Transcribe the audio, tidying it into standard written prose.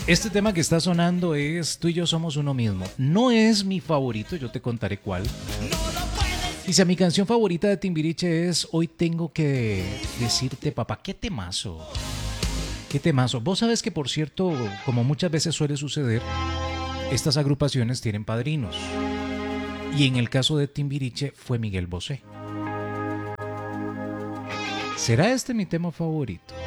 Este tema que está sonando es Tú y yo somos uno mismo. No es mi favorito, yo te contaré cuál. Dice, mi canción favorita de Timbiriche es Hoy tengo que decirte, papá. Qué temazo. Qué temazo. Vos sabes que, por cierto, como muchas veces suele suceder, estas agrupaciones tienen padrinos. Y en el caso de Timbiriche fue Miguel Bosé. ¿Será este mi tema favorito?